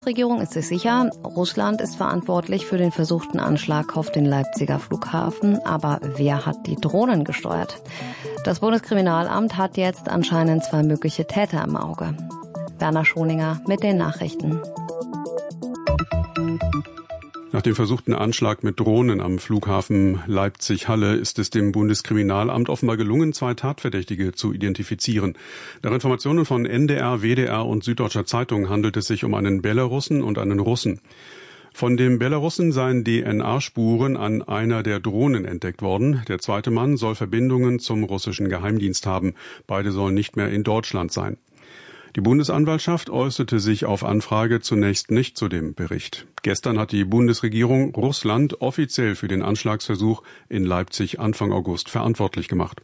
Bundesregierung ist sich sicher, Russland ist verantwortlich für den versuchten Anschlag auf den Leipziger Flughafen. Aber wer hat die Drohnen gesteuert? Das Bundeskriminalamt hat jetzt anscheinend 2 mögliche Täter im Auge. Werner Schoninger mit den Nachrichten. Nach dem versuchten Anschlag mit Drohnen am Flughafen Leipzig-Halle ist es dem Bundeskriminalamt offenbar gelungen, 2 Tatverdächtige zu identifizieren. Nach Informationen von NDR, WDR und Süddeutscher Zeitung handelt es sich um einen Belarussen und einen Russen. Von dem Belarussen seien DNA-Spuren an einer der Drohnen entdeckt worden. Der zweite Mann soll Verbindungen zum russischen Geheimdienst haben. Beide sollen nicht mehr in Deutschland sein. Die Bundesanwaltschaft äußerte sich auf Anfrage zunächst nicht zu dem Bericht. Gestern hat die Bundesregierung Russland offiziell für den Anschlagsversuch in Leipzig Anfang August verantwortlich gemacht.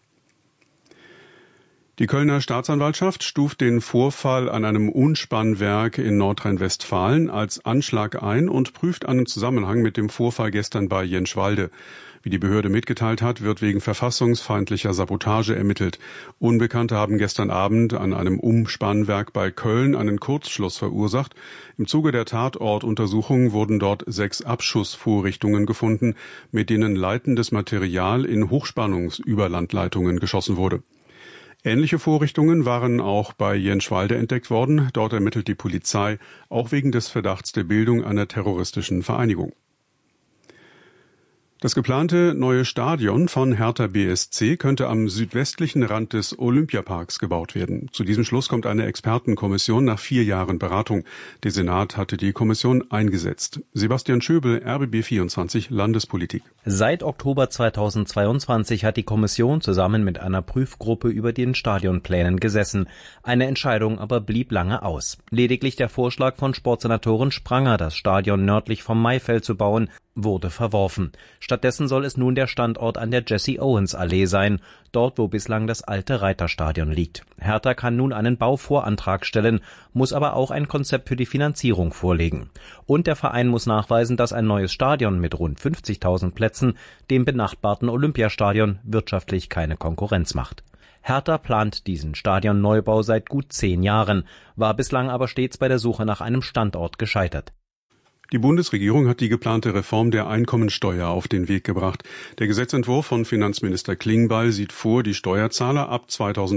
Die Kölner Staatsanwaltschaft stuft den Vorfall an einem Umspannwerk in Nordrhein-Westfalen als Anschlag ein und prüft einen Zusammenhang mit dem Vorfall gestern bei Jenschwalde. Wie die Behörde mitgeteilt hat, wird wegen verfassungsfeindlicher Sabotage ermittelt. Unbekannte haben gestern Abend an einem Umspannwerk bei Köln einen Kurzschluss verursacht. Im Zuge der Tatortuntersuchung wurden dort 6 Abschussvorrichtungen gefunden, mit denen leitendes Material in Hochspannungsüberlandleitungen geschossen wurde. Ähnliche Vorrichtungen waren auch bei Jenschwalde entdeckt worden. Dort ermittelt die Polizei auch wegen des Verdachts der Bildung einer terroristischen Vereinigung. Das geplante neue Stadion von Hertha BSC könnte am südwestlichen Rand des Olympiaparks gebaut werden. Zu diesem Schluss kommt eine Expertenkommission nach 4 Jahren Beratung. Der Senat hatte die Kommission eingesetzt. Sebastian Schöbel, RBB 24 Landespolitik. Seit Oktober 2022 hat die Kommission zusammen mit einer Prüfgruppe über den Stadionplänen gesessen. Eine Entscheidung aber blieb lange aus. Lediglich der Vorschlag von Sportsenatorin Spranger, das Stadion nördlich vom Maifeld zu bauen, wurde verworfen. Stattdessen soll es nun der Standort an der Jesse-Owens-Allee sein, dort wo bislang das alte Reiterstadion liegt. Hertha kann nun einen Bauvorantrag stellen, muss aber auch ein Konzept für die Finanzierung vorlegen. Und der Verein muss nachweisen, dass ein neues Stadion mit rund 50.000 Plätzen dem benachbarten Olympiastadion wirtschaftlich keine Konkurrenz macht. Hertha plant diesen Stadionneubau seit gut 10 Jahren, war bislang aber stets bei der Suche nach einem Standort gescheitert. Die Bundesregierung hat die geplante Reform der Einkommensteuer auf den Weg gebracht. Der Gesetzentwurf von Finanzminister Klingbeil sieht vor, die Steuerzahler ab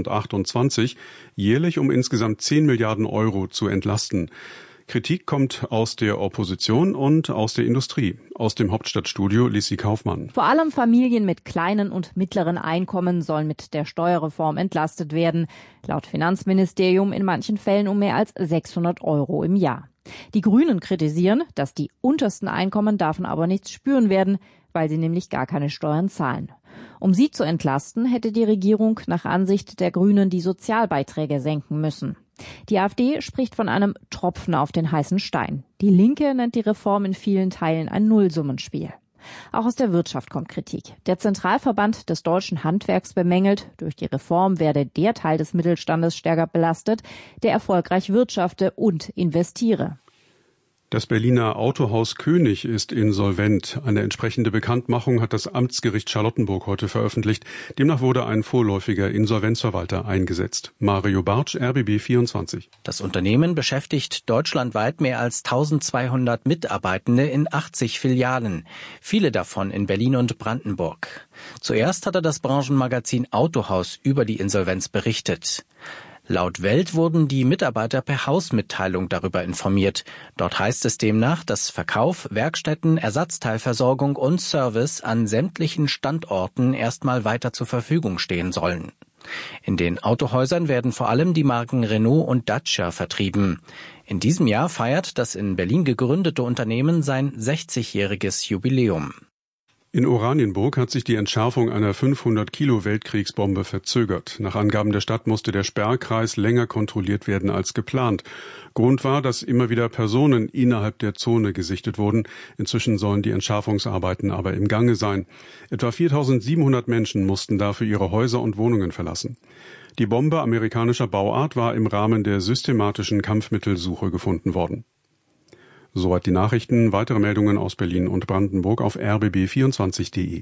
2028 jährlich um insgesamt 10 Milliarden Euro zu entlasten. Kritik kommt aus der Opposition und aus der Industrie. Aus dem Hauptstadtstudio Lissi Kaufmann. Vor allem Familien mit kleinen und mittleren Einkommen sollen mit der Steuerreform entlastet werden. Laut Finanzministerium in manchen Fällen um mehr als 600 Euro im Jahr. Die Grünen kritisieren, dass die untersten Einkommen davon aber nichts spüren werden, weil sie nämlich gar keine Steuern zahlen. Um sie zu entlasten, hätte die Regierung nach Ansicht der Grünen die Sozialbeiträge senken müssen. Die AfD spricht von einem Tropfen auf den heißen Stein. Die Linke nennt die Reform in vielen Teilen ein Nullsummenspiel. Auch aus der Wirtschaft kommt Kritik. Der Zentralverband des deutschen Handwerks bemängelt, durch die Reform werde der Teil des Mittelstandes stärker belastet, der erfolgreich wirtschafte und investiere. Das Berliner Autohaus König ist insolvent. Eine entsprechende Bekanntmachung hat das Amtsgericht Charlottenburg heute veröffentlicht. Demnach wurde ein vorläufiger Insolvenzverwalter eingesetzt. Mario Bartsch, RBB 24. Das Unternehmen beschäftigt deutschlandweit mehr als 1200 Mitarbeitende in 80 Filialen. Viele davon in Berlin und Brandenburg. Zuerst hatte das Branchenmagazin Autohaus über die Insolvenz berichtet. Laut Welt wurden die Mitarbeiter per Hausmitteilung darüber informiert. Dort heißt es demnach, dass Verkauf, Werkstätten, Ersatzteilversorgung und Service an sämtlichen Standorten erstmal weiter zur Verfügung stehen sollen. In den Autohäusern werden vor allem die Marken Renault und Dacia vertrieben. In diesem Jahr feiert das in Berlin gegründete Unternehmen sein 60-jähriges Jubiläum. In Oranienburg hat sich die Entschärfung einer 500-Kilo-Weltkriegsbombe verzögert. Nach Angaben der Stadt musste der Sperrkreis länger kontrolliert werden als geplant. Grund war, dass immer wieder Personen innerhalb der Zone gesichtet wurden. Inzwischen sollen die Entschärfungsarbeiten aber im Gange sein. Etwa 4.700 Menschen mussten dafür ihre Häuser und Wohnungen verlassen. Die Bombe amerikanischer Bauart war im Rahmen der systematischen Kampfmittelsuche gefunden worden. Soweit die Nachrichten. Weitere Meldungen aus Berlin und Brandenburg auf rbb24.de.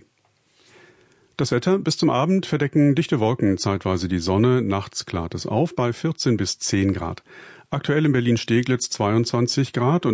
Das Wetter: bis zum Abend verdecken dichte Wolken zeitweise die Sonne, nachts klart es auf bei 14 bis 10 Grad. Aktuell in Berlin-Steglitz 22 Grad und